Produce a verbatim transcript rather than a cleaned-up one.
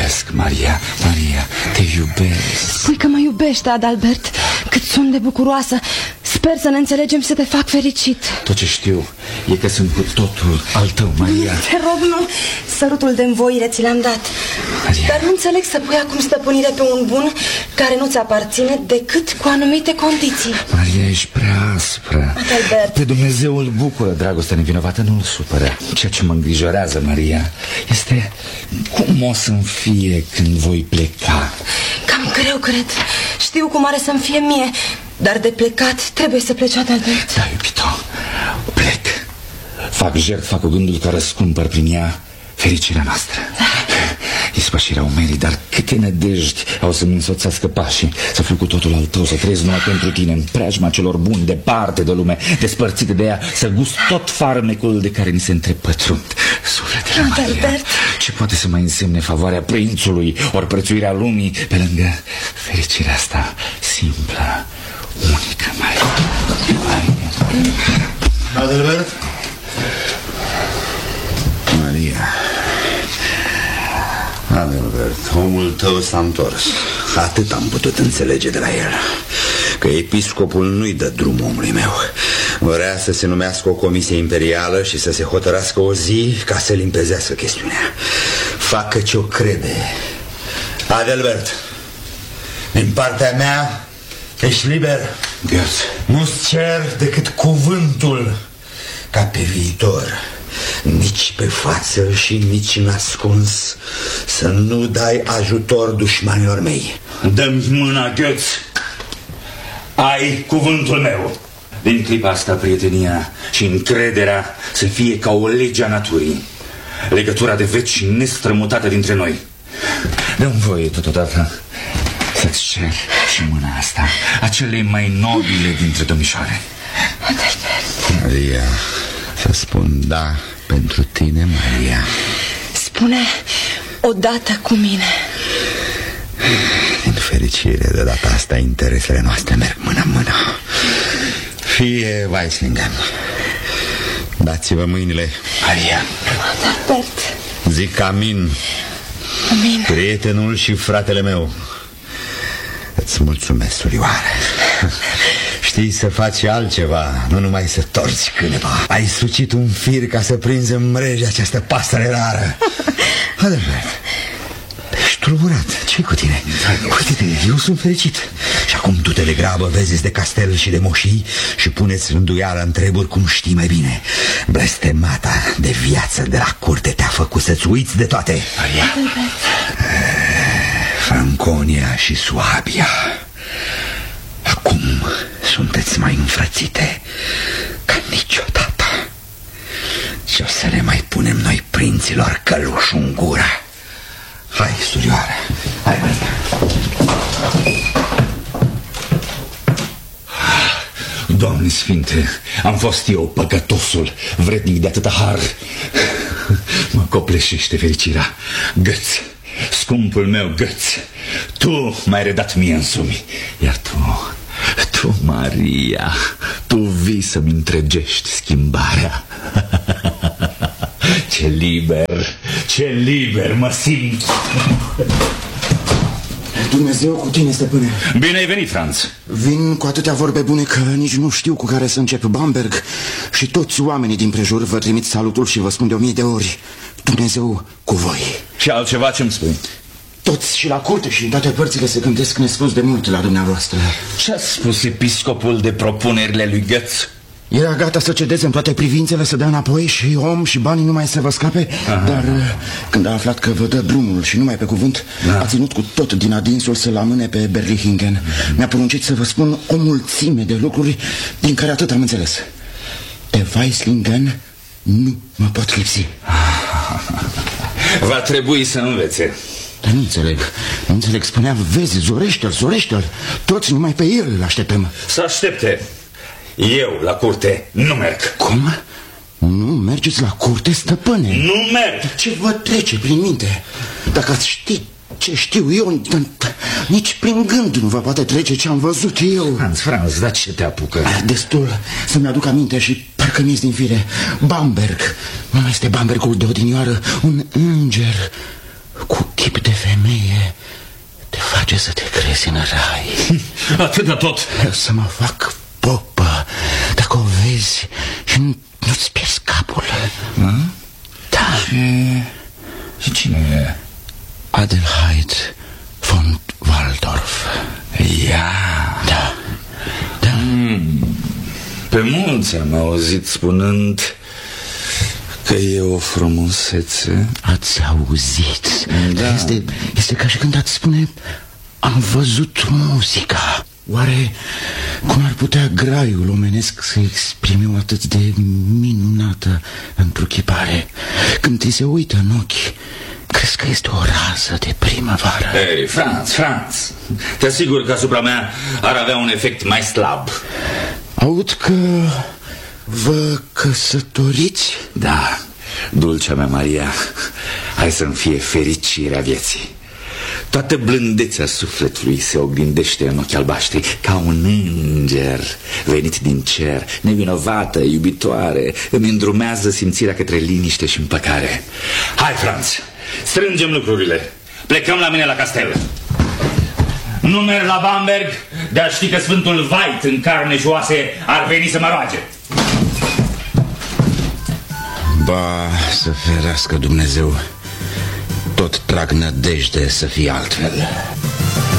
iubesc, Maria, Maria, te iubesc. Spui că mă iubești, Adalbert. Cât sunt de bucuroasă. Sper să ne înțelegem și să te fac fericit. Tot ce știu e că sunt cu totul al tău, Maria. Te rog, nu. Sărutul de învoire ți l-am dat, Maria. Dar nu înțeleg să pui acum stăpânire pe un bun care nu ți aparține decât cu anumite condiții. Maria, ești prea aspră. Adalbert. Pe Dumnezeu îl bucură dragostea nevinovată, nu îl supără. Ceea ce mă îngrijorează, Maria, este cum o să-mi fie când voi pleca. Cam greu, cred. Știu cum are să-mi fie mie, dar de plecat trebuie să pleci, Adalbert. Da, iubito, plec. Fac jertfa cu gândul că răscumpăr prin ea fericirea noastră. Da. Ispășirea umerii, dar câte nădejdi au să-mi însoțească pașii. Să fiu cu totul al tău, să trăiesc numai pentru tine, în preajma celor buni, departe de lume, despărțite de ea, să gust tot farmecul de care ni se întrepătrund sufletele, Maria. Ce poate să mai însemne favoarea prințului, ori prețuirea lumii, pe lângă fericirea asta simplă, unică, Maria. Adalbert? Maria. Adalbert, omul tău s-a întors. Atât am putut înțelege de la el, că episcopul nu-i dă drum omului meu. Vrea să se numească o comisie imperială și să se hotărască o zi ca să limpezească chestiunea. Facă ce-o crede. Adalbert, din partea mea ești liber. Götz. Nu-ți cer decât cuvântul ca pe viitor, nici pe față și nici în ascuns, să nu dai ajutor dușmanilor mei. Dă-mi mâna, Götz. Ai cuvântul meu. Din clipa asta, prietenia și încrederea să fie ca o lege a naturii, legătura de veci nestrămutată dintre noi. Dă-mi voie totodată să-ți cer și mâna asta, a celei mai nobile dintre domnișoare. Maria, să spun da pentru tine, Maria. Spune odată cu mine. Din fericire, de data asta interesele noastre merg mână-mână. Fie Weislingen. Dați-vă mâinile. Maria. Adalbert. Zic amin. Amin. Prietenul și fratele meu. Îți mulțumesc, surioare. Știi să faci altceva, nu numai să torți câineva. Ai sucit un fir ca să prinzi în mreje această pasăre rară. Adalbert, ești tulburat. Ce-i cu tine? Uite-te, eu sunt fericit. Și acum du-te de grabă, vezi de castel și de moșii și puneți rânduială în treburi cum știi mai bine. Blestemata de viață de la curte te-a făcut să-ți uiți de toate. Maria. Franconia și Suabia acum sunteți mai înfrățite ca niciodată. Și o să le mai punem noi prinților căluș în gură. Hai, surioară, hai, Maria. Doamne Sfinte, am fost eu păcătosul, vrednic de atâta har. Mă copleșește fericirea. Götz, scumpul meu Götz, tu m-ai redat mie însumi. Iar tu, tu, Maria, tu vii să-mi întregești schimbarea. Ce liber, ce liber mă simt. Dumnezeu cu tine, stăpâne. Bine ai venit, Franz. Vin cu atâtea vorbe bune că nici nu știu cu care să încep. Bamberg și toți oamenii din prejur vă trimit salutul și vă spun de o mie de ori: Dumnezeu cu voi. Și altceva ce-mi spui? Toți și la curte și în toate părțile se gândesc nespus de mult la dumneavoastră. Ce-a spus episcopul de propunerile lui Götz? Era gata să cedeze în toate privințele, să dea înapoi și om și banii numai să vă scape. Aha. Dar când a aflat că vă dă drumul și numai pe cuvânt, da, a ținut cu tot din adinsul să-l amâne pe Berlichingen. Mi-a poruncit să vă spun o mulțime de lucruri din care atât am înțeles. De Weislingen nu mă pot lipsi. Va trebui să învețe. Dar nu înțeleg, nu înțeleg, spunea, vezi, zorește-l, zorește-l. Toți numai pe el îl așteptăm. Să aștepte. Eu la curte nu merg. Cum? Nu mergeți la curte, stăpâne? Nu merg. Ce vă trece prin minte? Dacă ați ști ce știu eu, nici prin gând nu vă poate trece ce am văzut eu. Franz, Franz, dar ce te apucă? Destul să-mi aduc aminte și parcă mi-e din fire. Bamberg, nu este Bambergul de odinioară, un înger cu chip de femeie. femeie te face să te crezi în rai. Atât de tot. Să mă fac popă dacă o vezi și nu-ți pierzi capul. Hmm? Da. Și... și cine e? Adelheid von Waldorf. Ea. Da. Da. Mm. Pe mulți am auzit spunând că e o frumusețe. Ați auzit? Da. Este, este ca și când ați spune: am văzut muzica. Oare cum ar putea graiul omenesc să exprime o atât de minunată întruchipare? Când ți se uită în ochi, crezi că este o rază de primăvară? Ei, Franz, Franz, te asigur că asupra mea ar avea un efect mai slab. Aud că vă căsătoriți? Da, dulcea mea Maria, hai să-mi fie fericirea vieții. Toată blândețea sufletului se oglindește în ochii albaștri, ca un înger venit din cer, nevinovată, iubitoare, îmi îndrumează simțirea către liniște și împăcare. Hai, Franz, strângem lucrurile, plecăm la mine la castel. Nu merg la Bamberg de a ști că Sfântul Vait în carne și oase ar veni să mă roage. Ba, să ferească Dumnezeu, tot trag nădejde să fie altfel.